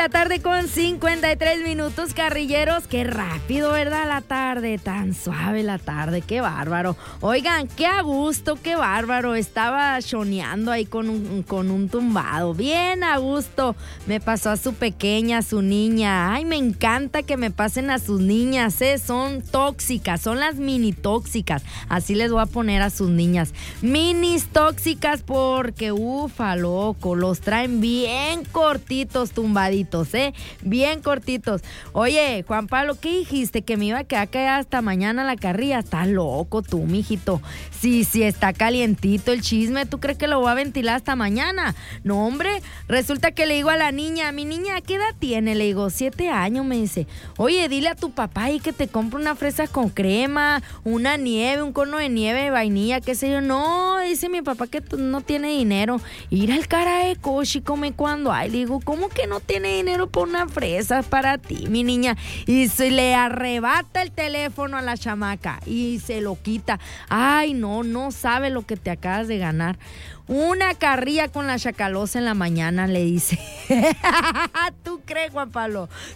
la tarde con 53 minutos, carrilleros. Qué rápido, ¿verdad? La tarde, tan suave la tarde, qué bárbaro. Oigan, qué a gusto, qué bárbaro. Estaba choneando ahí con un tumbado, bien a gusto. Me pasó a su pequeña, a su niña. Ay, me encanta que me pasen a sus niñas, son tóxicas, son las mini tóxicas. Así les voy a poner a sus niñas. Minis tóxicas porque, ufa, loco, los traen bien cortitos, tumbaditos, bien cortitos. Oye, Juan Pablo, ¿qué dijiste? ¿Que me iba a quedar callada hasta mañana la carrilla? Estás loco tú, mijito. Sí, está calientito el chisme. ¿Tú crees que lo voy a ventilar hasta mañana? No, hombre, resulta que le digo a la niña, mi niña, ¿qué edad tiene? Le digo, 7 años, me dice. Oye, dile a tu papá ahí que te compre una fresa con crema, una nieve, un cono de nieve de vainilla, qué sé yo. No, dice mi papá que no tiene dinero. Ir al cara de cochi, come cuando hay. Le digo, ¿cómo que no tiene dinero por una fresa para ti, mi niña? Y se le arrebata el teléfono a la chamaca y se lo quita. Ay, no sabe lo que te acabas de ganar. Una carrilla con la chacalosa en la mañana, le dice. ¿Tú crees, Juan Pablo?